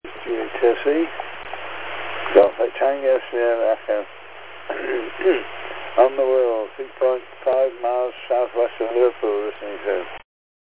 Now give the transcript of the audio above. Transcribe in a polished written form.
GHSE, Golf Tango Sierra Echo, on the world, 3.5 miles southwest of Liverpool, listening to.